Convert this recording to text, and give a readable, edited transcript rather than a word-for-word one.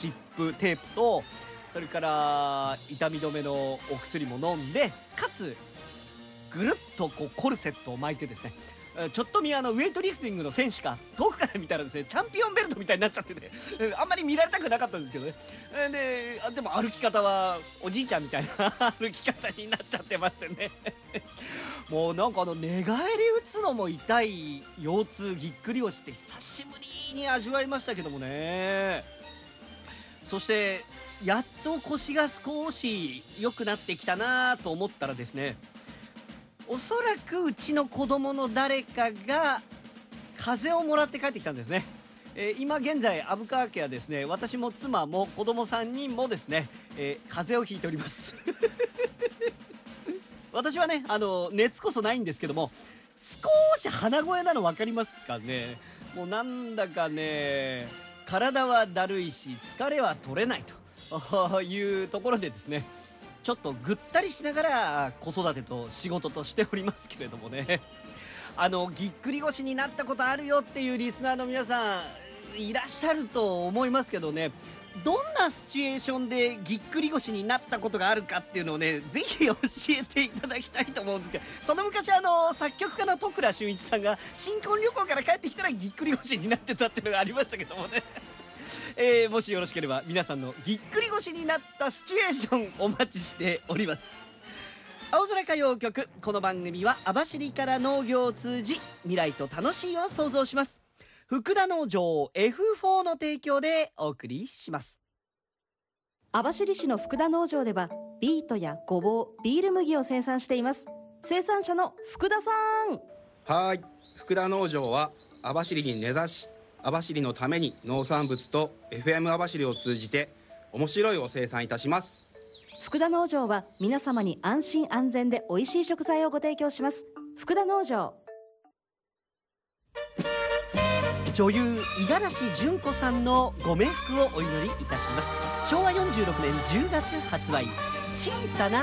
湿布テープと、それから痛み止めのお薬も飲んで、かつぐるっとこうコルセットを巻いてですね、ちょっとウェイトリフティングの選手か遠くから見たらですね、チャンピオンベルトみたいになっちゃってて、あんまり見られたくなかったんですけどね。でも歩き方はおじいちゃんみたいな歩き方になっちゃってましてねもうなんか寝返り打つのも痛い腰痛ぎっくり腰って久しぶりに味わいましたけどもね。そしてやっと腰が少し良くなってきたなと思ったらですね、おそらくうちの子供の誰かが風邪をもらって帰ってきたんですね。今現在虻川家はですね、私も妻も子供3人もですね、風邪をひいております私はね熱こそないんですけども、少し鼻声なの分かりますかね。もうなんだかね、体はだるいし疲れは取れないというところでですね、ちょっとぐったりしながら子育てと仕事としておりますけれどもねぎっくり腰になったことあるよっていうリスナーの皆さんいらっしゃると思いますけどね、どんなシチュエーションでぎっくり腰になったことがあるかっていうのをね、ぜひ教えていただきたいと思うんですけど、その昔作曲家の都倉俊一さんが新婚旅行から帰ってきたらぎっくり腰になってたっていうのがありましたけどもねもしよろしければ皆さんのぎっくり腰になったシチュエーションお待ちしております。青空歌謡曲、この番組は網走から農業を通じ未来と楽しいを創造します福田農場 F4 の提供でお送りします。 網走市の福田農場ではビートやごぼう、ビール麦を生産しています。生産者の福田さん。 はい、福田農場は網走に根ざし、網走のために農産物と FM 網走を通じて面白いを生産いたします。 福田農場は皆様に安心安全で美味しい食材をご提供します。福田農場。 女優五十嵐純子さんのご冥福をお祈りいたします。昭和46年10月発売、小さな